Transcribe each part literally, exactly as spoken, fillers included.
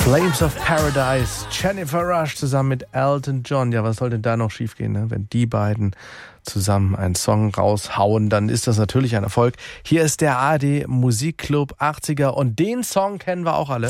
Flames of Paradise, Jennifer Rush zusammen mit Elton John. Ja, was soll denn da noch schiefgehen, ne? Wenn die beiden zusammen einen Song raushauen, dann ist das natürlich ein Erfolg. Hier ist der A R D Musikclub achtziger und den Song kennen wir auch alle.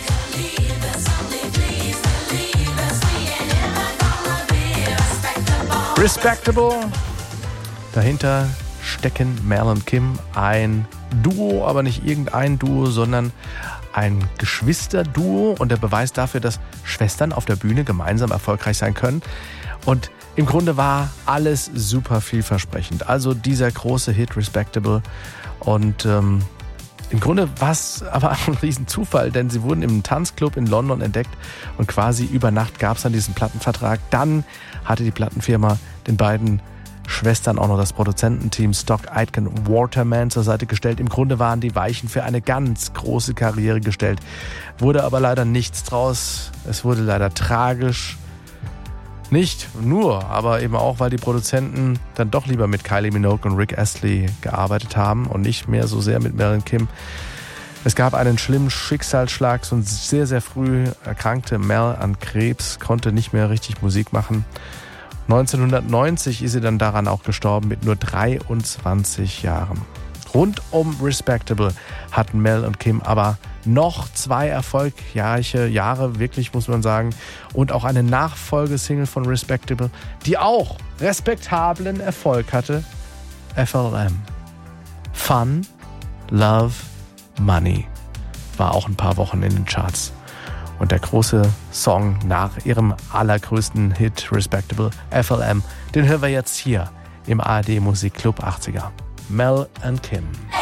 Respectable. Dahinter stecken Mel und Kim, ein Duo, aber nicht irgendein Duo, sondern ein Geschwisterduo und der Beweis dafür, dass Schwestern auf der Bühne gemeinsam erfolgreich sein können. Und im Grunde war alles super vielversprechend. Also dieser große Hit Respectable. Und ähm, im Grunde war es aber ein Riesenzufall, denn sie wurden im Tanzclub in London entdeckt und quasi über Nacht gab es dann diesen Plattenvertrag. Dann hatte die Plattenfirma den beiden Schwestern auch noch das Produzententeam Stock Aitken Waterman zur Seite gestellt. Im Grunde waren die Weichen für eine ganz große Karriere gestellt. Wurde aber leider nichts draus. Es wurde leider tragisch. Nicht nur, aber eben auch, weil die Produzenten dann doch lieber mit Kylie Minogue und Rick Astley gearbeitet haben und nicht mehr so sehr mit Mel und Kim. Es gab einen schlimmen Schicksalsschlag und sehr, sehr früh erkrankte Mel an Krebs, konnte nicht mehr richtig Musik machen. neunzehnhundertneunzig ist sie dann daran auch gestorben mit nur dreiundzwanzig Jahren. Rund um Respectable hatten Mel und Kim aber noch zwei erfolgreiche Jahre, wirklich muss man sagen, und auch eine Nachfolgesingle von Respectable, die auch respektablen Erfolg hatte, F L M. Fun, Love, Money war auch ein paar Wochen in den Charts. Und der große Song nach ihrem allergrößten Hit Respectable, F L M, den hören wir jetzt hier im A R D Musikclub achtziger. Mel and Kim.